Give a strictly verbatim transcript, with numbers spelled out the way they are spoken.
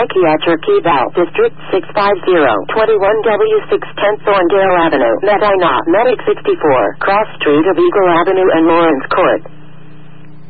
Psychiatric Eval, District six five zero, twenty-one W six ten Thorndale Avenue, Medina, Medic sixty-four, Cross Street of Eagle Avenue and Lawrence Court.